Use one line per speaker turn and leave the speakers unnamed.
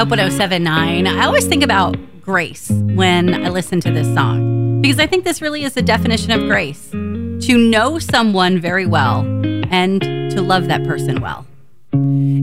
Hope 107.9. I always think about grace when I listen to this song because I think this really is the definition of grace. To know someone very well and to love that person well.